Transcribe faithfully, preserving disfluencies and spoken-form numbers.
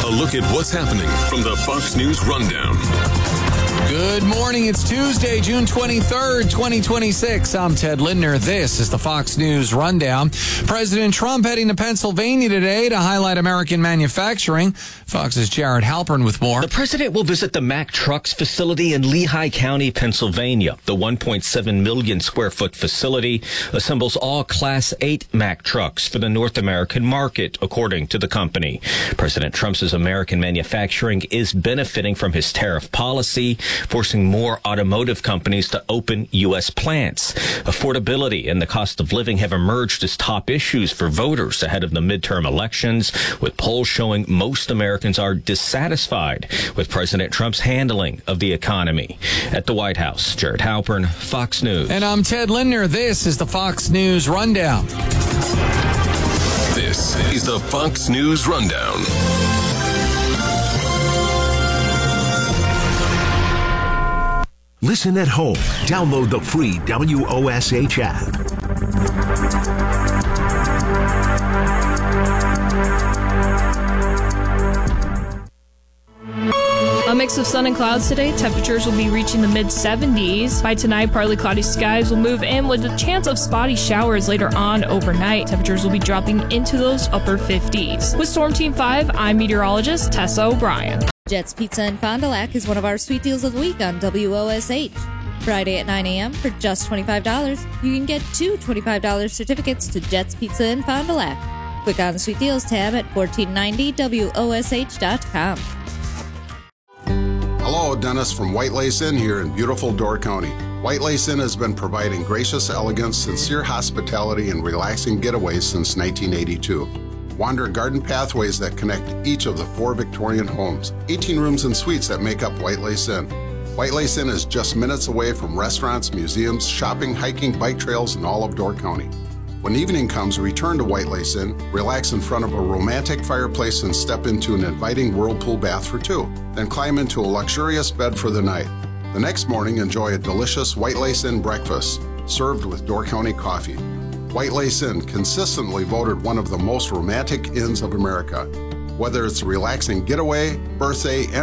A look at what's happening from the Fox News Rundown. Good morning. It's Tuesday, June twenty-third, twenty twenty-six. I'm Ted Lindner. This is the Fox News Rundown. President Trump heading to Pennsylvania today to highlight American manufacturing. Fox's Jared Halpern with more. The president will visit the Mack Trucks facility in Lehigh County, Pennsylvania. The one point seven million square foot facility assembles all Class eight Mack trucks for the North American market, according to the company. President Trump says American manufacturing is benefiting from his tariff policy, forcing more automotive companies to open U S plants. Affordability and the cost of living have emerged as top issues for voters ahead of the midterm elections, with polls showing most Americans are dissatisfied with President Trump's handling of the economy. At the White House, Jared Halpern, Fox News. And I'm Ted Lindner. This is the Fox News Rundown. This is the Fox News Rundown. Listen at home. Download the free W O S H app. A mix of sun and clouds today. Temperatures will be reaching the mid seventies. By tonight, partly cloudy skies will move in with a chance of spotty showers later on overnight. Temperatures will be dropping into those upper fifties. With Storm Team five, I'm meteorologist Tessa O'Brien. Jet's Pizza in Fond du Lac is one of our sweet deals of the week on W O S H. Friday at nine a.m. for just twenty-five dollars, you can get two twenty-five dollars certificates to Jet's Pizza in Fond du Lac. Click on the Sweet Deals tab at fourteen ninety W O S H dot com. Hello, Dennis from White Lace Inn here in beautiful Door County. White Lace Inn has been providing gracious elegance, sincere hospitality, and relaxing getaways since nineteen eighty-two. Wander garden pathways that connect each of the four Victorian homes. eighteen rooms and suites that make up White Lace Inn. White Lace Inn is just minutes away from restaurants, museums, shopping, hiking, bike trails, and all of Door County. When evening comes, return to White Lace Inn, relax in front of a romantic fireplace, and step into an inviting whirlpool bath for two. Then climb into a luxurious bed for the night. The next morning, enjoy a delicious White Lace Inn breakfast, served with Door County coffee. White Lace Inn, consistently voted one of the most romantic inns of America. Whether it's a relaxing getaway, birthday,